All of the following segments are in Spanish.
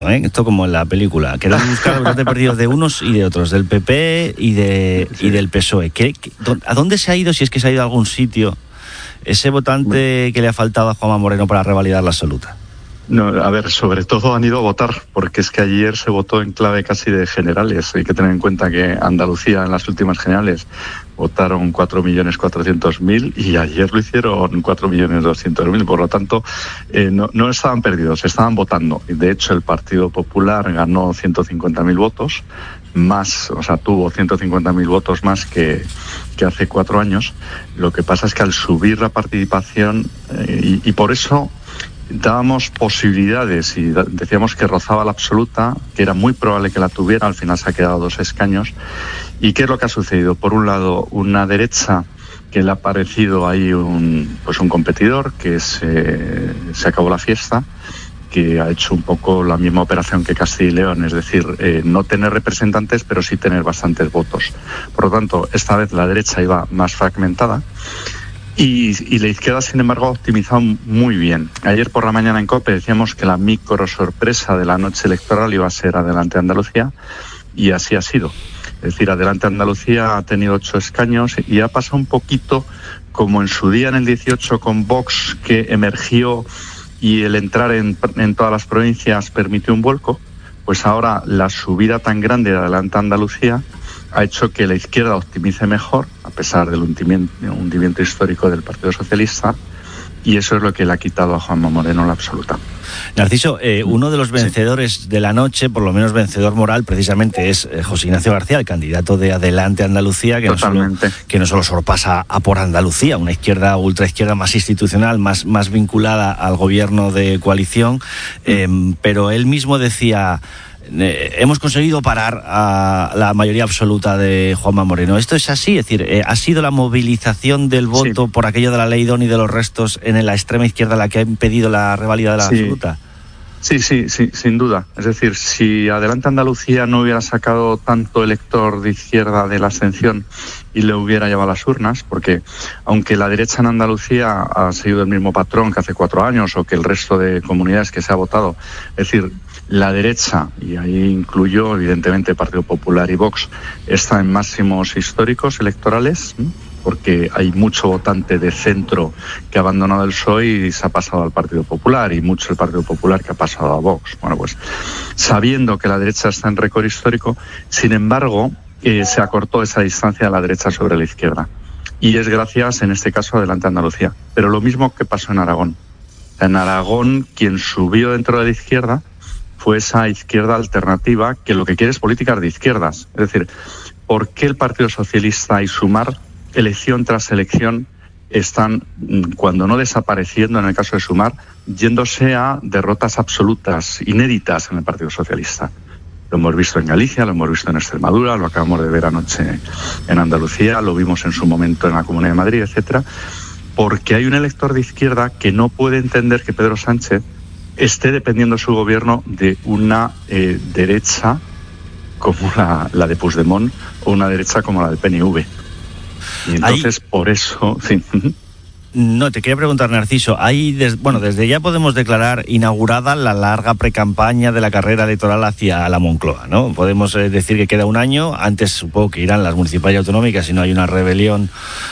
Esto como en la película. Queremos buscar los votos perdidos de unos y de otros, del PP y del PSOE. ¿A dónde se ha ido, si es que se ha ido a algún sitio, ese votante que le ha faltado a Juanma Moreno para revalidar la absoluta? No, a ver, sobre todo han ido a votar, porque es que ayer se votó en clave casi de generales. Hay que tener en cuenta que Andalucía en las últimas generales votaron 4.400.000 y ayer lo hicieron 4.200.000. Por lo tanto, no estaban perdidos, estaban votando. Y de hecho, el Partido Popular ganó 150.000 votos, tuvo 150.000 votos más que hace 4 años. Lo que pasa es que al subir la participación, y por eso dábamos posibilidades y decíamos que rozaba la absoluta, que era muy probable que la tuviera, al final se ha quedado 2 escaños. ¿Y qué es lo que ha sucedido? Por un lado, una derecha que le ha parecido ahí un competidor, que se acabó la fiesta, que ha hecho un poco la misma operación que Castilla y León, es decir, no tener representantes, pero sí tener bastantes votos. Por lo tanto, esta vez la derecha iba más fragmentada. Y la izquierda, sin embargo, ha optimizado muy bien. Ayer por la mañana en COPE decíamos que la micro sorpresa de la noche electoral iba a ser Adelante Andalucía, y así ha sido. Es decir, Adelante Andalucía ha tenido 8 escaños y ha pasado un poquito como en su día en el 18 con Vox, que emergió y el entrar en todas las provincias permitió un vuelco. Pues ahora la subida tan grande de Adelante Andalucía ha hecho que la izquierda optimice mejor, a pesar del hundimiento histórico del Partido Socialista, y eso es lo que le ha quitado a Juanma Moreno la absoluta. Narciso, uno de los vencedores de la noche, por lo menos vencedor moral, precisamente es José Ignacio García, el candidato de Adelante Andalucía, que no solo sorpasa a Por Andalucía, una izquierda, ultraizquierda más institucional, más vinculada al gobierno de coalición, pero él mismo decía: hemos conseguido parar a la mayoría absoluta de Juanma Moreno. ¿Esto es así? Es decir, ¿ha sido la movilización del voto por aquello de la ley Don y de los restos en la extrema izquierda la que ha impedido la revalida de la absoluta? Sí, sin duda. Es decir, si Adelante Andalucía no hubiera sacado tanto elector de izquierda de la abstención y le hubiera llevado a las urnas, porque aunque la derecha en Andalucía ha seguido el mismo patrón que hace 4 años o que el resto de comunidades que se ha votado, es decir, la derecha, y ahí incluyo evidentemente Partido Popular y Vox, está en máximos históricos electorales, porque hay mucho votante de centro que ha abandonado el PSOE y se ha pasado al Partido Popular, y mucho el Partido Popular que ha pasado a Vox. Bueno, pues sabiendo que la derecha está en récord histórico, sin embargo, se acortó esa distancia de la derecha sobre la izquierda. Y es gracias, en este caso, a Adelante Andalucía. Pero lo mismo que pasó en Aragón. En Aragón, quien subió dentro de la izquierda fue esa izquierda alternativa que lo que quiere es políticas de izquierdas. Es decir, ¿por qué el Partido Socialista y Sumar, elección tras elección, están, cuando no desapareciendo en el caso de Sumar, yéndose a derrotas absolutas, inéditas en el Partido Socialista? Lo hemos visto en Galicia, lo hemos visto en Extremadura, lo acabamos de ver anoche en Andalucía, lo vimos en su momento en la Comunidad de Madrid, etcétera, porque hay un elector de izquierda que no puede entender que Pedro Sánchez esté dependiendo su gobierno de una derecha como la de Puigdemont o una derecha como la del PNV. Y entonces, por eso... Sí. No, te quería preguntar, Narciso, desde ya podemos declarar inaugurada la larga precampaña de la carrera electoral hacia la Moncloa, ¿no? Podemos decir que queda un año, antes supongo que irán las municipales y autonómicas si no hay una rebelión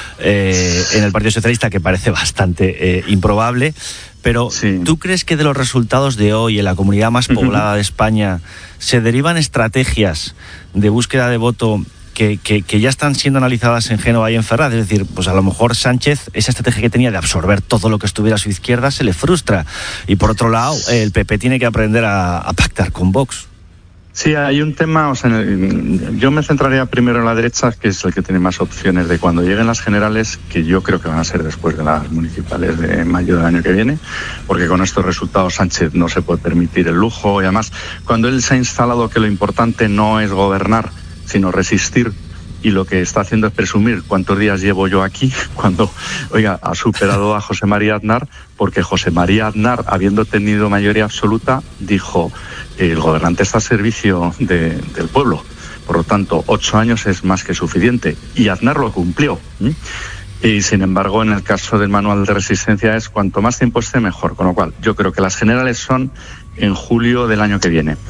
en el Partido Socialista, que parece bastante improbable, pero sí. ¿Tú crees que de los resultados de hoy en la comunidad más poblada de España se derivan estrategias de búsqueda de voto que ya están siendo analizadas en Génova y en Ferraz? Es decir, pues a lo mejor Sánchez, esa estrategia que tenía de absorber todo lo que estuviera a su izquierda, se le frustra. Y por otro lado, el PP tiene que aprender a pactar con Vox. Sí, hay un tema, yo me centraría primero en la derecha, que es el que tiene más opciones de cuando lleguen las generales, que yo creo que van a ser después de las municipales de mayo del año que viene, porque con estos resultados Sánchez no se puede permitir el lujo, y además, cuando él se ha instalado que lo importante no es gobernar, sino resistir, y lo que está haciendo es presumir cuántos días llevo yo aquí, cuando, ha superado a José María Aznar, porque José María Aznar, habiendo tenido mayoría absoluta, dijo: el gobernante está al servicio del pueblo, por lo tanto 8 años es más que suficiente, y Aznar lo cumplió. Y sin embargo, en el caso del manual de resistencia es cuanto más tiempo esté mejor, con lo cual yo creo que las generales son en julio del año que viene.